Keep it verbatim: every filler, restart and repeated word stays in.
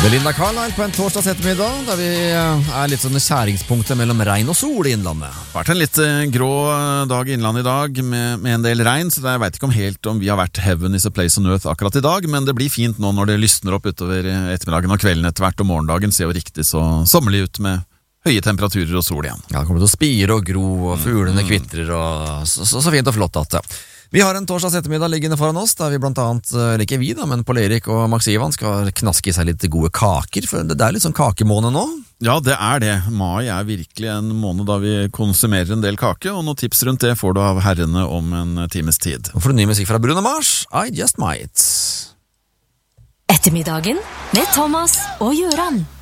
Belinda Carlisle på en torsdags ettermiddag, der vi er litt sånn i skjæringspunktet mellom regn og sol i innlandet. Det har vært en litt eh, grå dag i innlandet i dag, med, med en del regn, så jeg vet ikke om helt om vi har vært heaven is a place on earth akkurat i dag, men det blir fint nå når det lysner opp utover ettermiddagen og kvelden etter hvert, og morgendagen ser jo riktig så sommerlig ut med høye temperaturer og sol igjen. Ja, det kommer til å spire og gro, og fuglene mm. kvitrer, og så, så, så fint og flott at det. Vi har en torsdags ettermiddag liggende foran oss, der vi blant annet, eller ikke vi da, men Pål Erik og Max Ivan skal knaske i seg litt gode kaker, for det er litt sånn kakemåned nå. Ja, det er det. Mai er virkelig en måned da vi konsumerer en del kake, og noen tips rundt det får du av herrene om en times tid. Og for en ny musikk fra Bruno Mars, I Just Might. Ettermiddagen med Thomas og Jøran.